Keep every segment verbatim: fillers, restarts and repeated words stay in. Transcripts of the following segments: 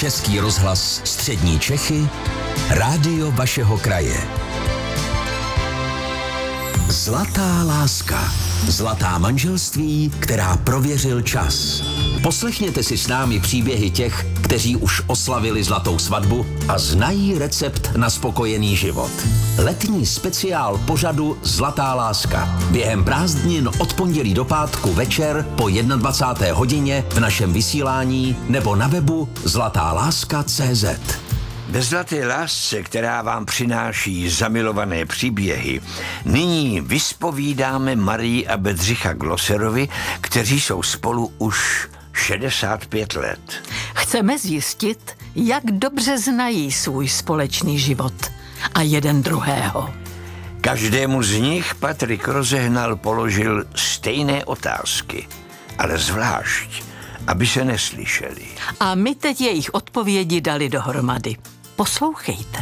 Český rozhlas Střední Čechy, rádio vašeho kraje. Zlatá láska. Zlatá manželství, která prověřil čas. Poslechněte si s námi příběhy těch, kteří už oslavili zlatou svatbu a znají recept na spokojený život. Letní speciál pořadu Zlatá láska. Během prázdnin od pondělí do pátku večer po dvacáté jedné hodině v našem vysílání nebo na webu zlatá láska tečka cé zet. Ve Zlaté lásce, která vám přináší zamilované příběhy, nyní vyspovídáme Marii a Bedřicha Glosserovi, kteří jsou spolu už šedesát pět let. Chceme zjistit, jak dobře znají svůj společný život a jeden druhého. Každému z nich Patrik Rozehnal položil stejné otázky, ale zvlášť, aby se neslyšeli. A my teď jejich odpovědi dali dohromady. Poslouchejte.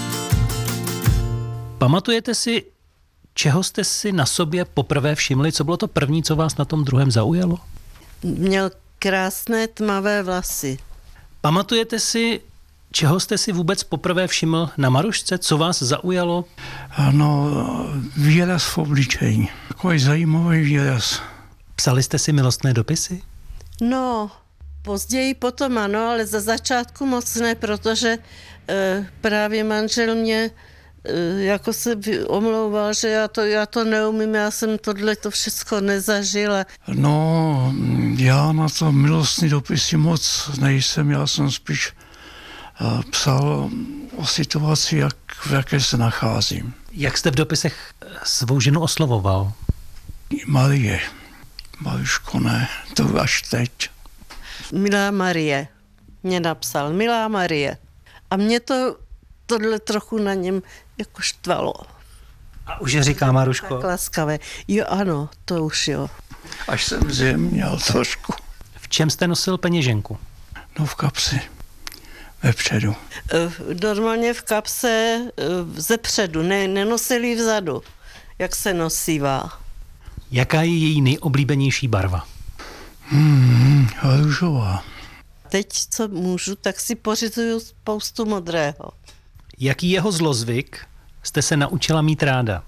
Pamatujete si, čeho jste si na sobě poprvé všimli? Co bylo to první, co vás na tom druhém zaujalo? Měl krásné tmavé vlasy. Pamatujete si, čeho jste si vůbec poprvé všiml na Marušce? Co vás zaujalo? Ano, výraz v obličeji. Takový zajímavý výraz. Psali jste si milostné dopisy? No, později potom ano, ale za začátku moc ne, protože e, právě manžel mě e, jako se omlouval, že já to, já to neumím, já jsem tohle to všechno nezažila. No, já na to milostný dopisy moc nejsem, já jsem spíš e, psal o situaci, jak, v jaké se nacházím. Jak jste v dopisech svou ženu oslovoval? Marie. Mariško, ne, to až teď. Milá Marie, mě napsal, milá Marie. A mě to tohle trochu na něm jako štvalo. A už je říká Maruško? Tak laskavé. Jo, ano, to už jo. Až jsem zjemněl trošku. V čem jste nosil peněženku? No v kapsi, vepředu. Normálně v kapse zepředu, ne, nenosili vzadu, jak se nosívá. Jaká je její nejoblíbenější barva? Hmm, růžová. Teď, co můžu, tak si pořizuju spoustu modrého. Jaký jeho zlozvyk jste se naučila mít ráda?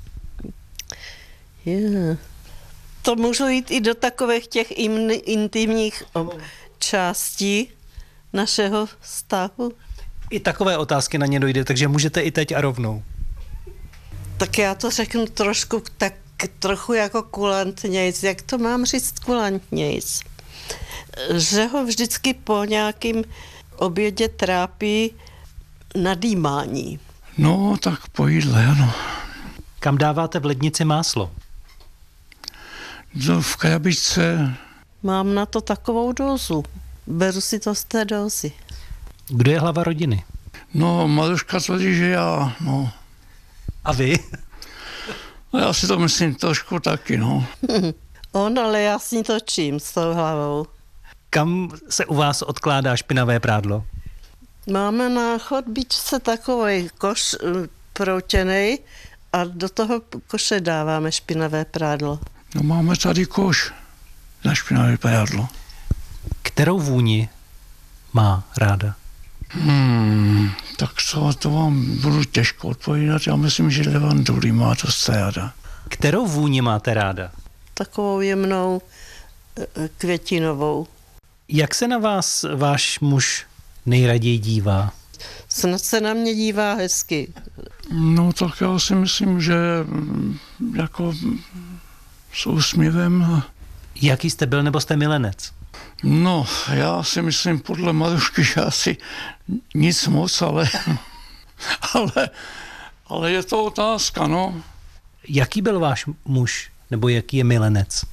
Yeah. To můžu jít i do takových těch in, intimních částí našeho vztahu. I takové otázky na ně dojde, takže můžete i teď a rovnou. Tak já to řeknu trošku tak trochu jako kulantnějc. Jak to mám říct kulantnějc? Že ho vždycky po nějakým obědě trápí nadýmání. No, tak po jídle, ano. Kam dáváte v lednici máslo? No, v krabičce. Mám na to takovou dózu. Beru si to z té dózy. Kdo je hlava rodiny? No, Maruška tvrdí, že já, no. A vy? No, já si to myslím trošku taky, no. On, ale já s ní točím s tou hlavou. Kam se u vás odkládá špinavé prádlo? Máme na chodbičce takový koš proutěnej a do toho koše dáváme špinavé prádlo. No, máme tady koš na špinavé prádlo. Kterou vůni má ráda? Hmm, tak co, to vám budu těžko odpovídat. Já myslím, že levanduli má to ráda. Kterou vůni máte ráda? Takovou jemnou květinovou. Jak se na vás váš muž nejraději dívá? Snad se na mě dívá hezky. No tak já si myslím, že jako s úsměvem. Jaký jste byl nebo jste milenec? No, já si myslím podle Marušky, že asi nic moc, ale, ale, ale je to otázka, no. Jaký byl váš muž nebo jaký je milenec?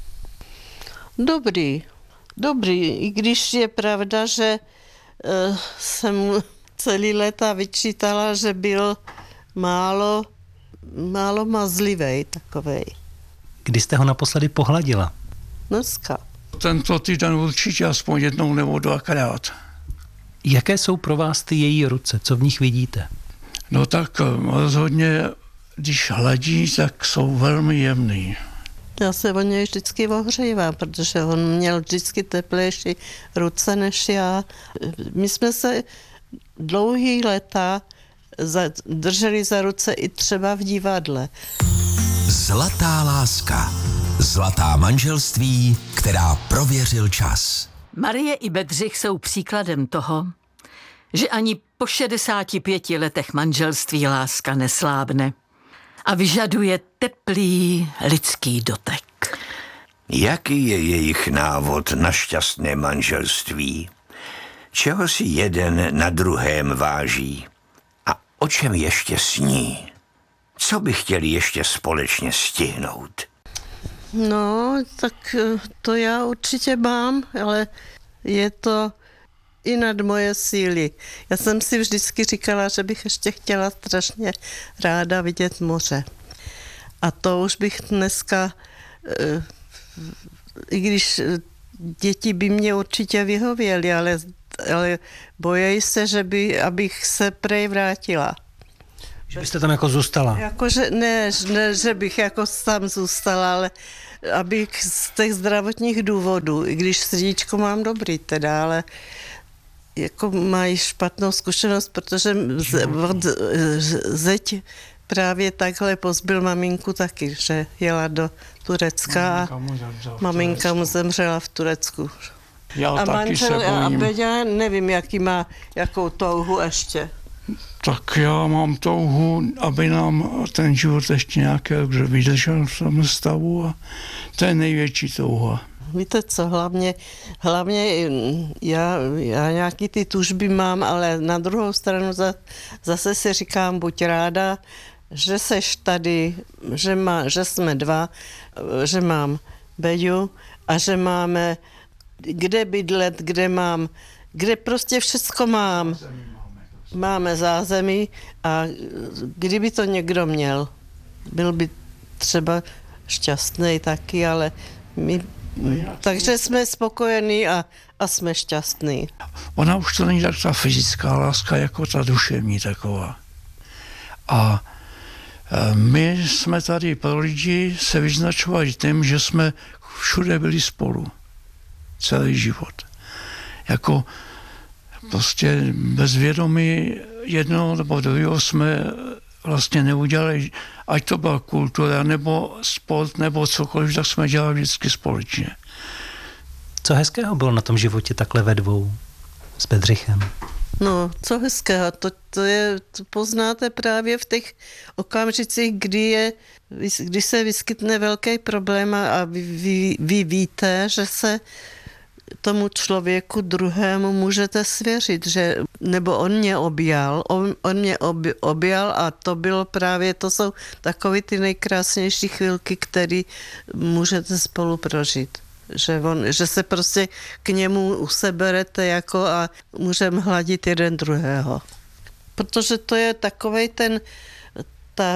Dobrý, dobrý, i když je pravda, že uh, jsem mu celý léta vyčítala, že byl málo, málo mazlivej takovej. Kdy jste ho naposledy pohladila? Dneska. Tento týden určitě aspoň jednou nebo dvakrát. Jaké jsou pro vás ty její ruce? Co v nich vidíte? No tak rozhodně, když hladí, tak jsou velmi jemný. Já se o něj vždycky ohřejvám, protože on měl vždycky teplejší ruce než já. My jsme se dlouhý léta za, drželi za ruce i třeba v divadle. Zlatá láska. Zlatá manželství, která prověřil čas. Marie i Bedřich jsou příkladem toho, že ani po šedesáti pěti letech manželství láska neslábne a vyžaduje teplý lidský dotek. Jaký je jejich návod na šťastné manželství? Čeho si jeden na druhém váží? A o čem ještě sní? Co by chtěli ještě společně stihnout? No, tak to já určitě mám, ale je to i nad moje síly. Já jsem si vždycky říkala, že bych ještě chtěla strašně ráda vidět moře. A to už bych dneska, i když děti by mě určitě vyhověly, ale, ale bojí se, že by, abych se prej vrátila. Že byste tam jako zůstala? Jakože ne, ne, že bych jako tam zůstala, ale abych z těch zdravotních důvodů, i když srdíčko mám dobrý teda, ale jako mají špatnou zkušenost, protože z, od, zeď právě takhle pozbyl maminku taky, že jela do Turecka a maminka mu zemřela v Turecku. Já a taky se manžel, a bojím. Beďa nevím, jaký má, jakou touhu ještě. Tak já mám touhu, aby nám ten život ještě nějaké vydržel v tom stavu a to je největší touha. Víte co, hlavně, hlavně já, já nějaký ty tužby mám, ale na druhou stranu za, zase si říkám, buď ráda, že seš tady, že, má, že jsme dva, že mám Beďu a že máme kde bydlet, kde mám, kde prostě všecko mám. Máme zázemí a kdyby to někdo měl, byl by třeba šťastný taky, ale my, takže jsme spokojení a, a jsme šťastní. Ona už to není tak ta fyzická láska, jako ta duševní taková. A my jsme tady pro lidi se vyznačovali tím, že jsme všude byli spolu. Celý život. Jako prostě bez vědomí jednoho nebo druhého jsme vlastně neudělali, ať to byla kultura, nebo sport, nebo cokoliv, tak jsme dělali vždycky společně. Co hezkého bylo na tom životě takhle ve dvou s Bedřichem? No, co hezkého, to, to, je, to poznáte právě v těch okamžicích, kdy, je, kdy se vyskytne velký problém a vy, vy, vy víte, že se tomu člověku druhému můžete svěřit, že, nebo on mě objal, on, on mě ob, objal a to bylo právě, to jsou takové ty nejkrásnější chvilky, které můžete spolu prožít. Že, on, že se prostě k němu useberete jako a můžeme hladit jeden druhého. Protože to je takovej ten, ta,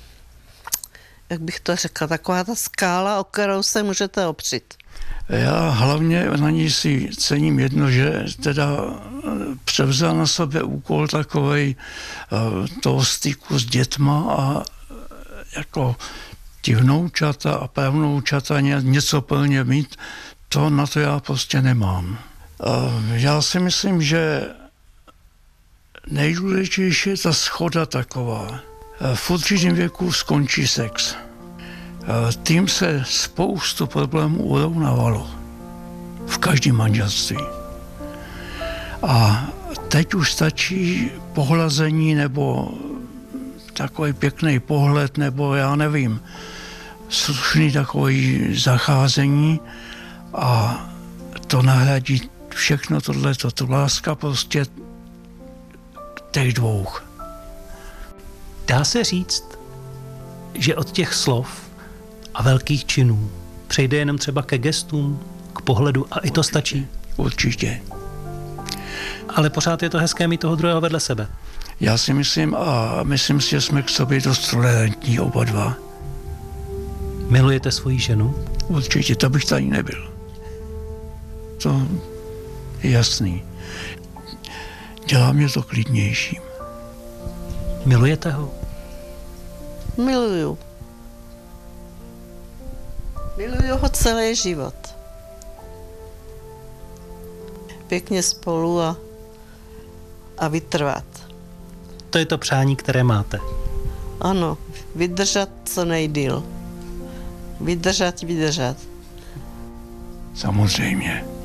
jak bych to řekla, taková ta skála, o kterou se můžete opřít. Já hlavně na ní si cením jedno, že teda převzal na sebe úkol takovej toho styku s dětma a jako ti vnoučata a pravnoučata něco plně mít, to na to já prostě nemám. Já si myslím, že nejdůležitější je ta schoda taková. V určitém věku skončí sex. Tím se spoustu problémů urovnávalo v každém manželství. A teď už stačí pohlazení nebo takový pěkný pohled, nebo já nevím, slušný takový zacházení a to nahradí všechno tohleto, to láska prostě těch dvou. Dá se říct, že od těch slov a velkých činů přejde jenom třeba ke gestům, k pohledu a i to stačí? Určitě. Ale pořád je to hezké mít toho druhého vedle sebe. Já si myslím a myslím si, že jsme k sobě dost tolerantní oba dva. Milujete svoji ženu? Určitě, to bych tady nebyl. To je jasný. Dělá mě to klidnějším. Milujete ho? Miluju. Miluju ho celý život. Pěkně spolu a, a vytrvat. To je to přání, které máte. Ano, vydržet co nejdýl. Vydržet, vydržet. Samozřejmě.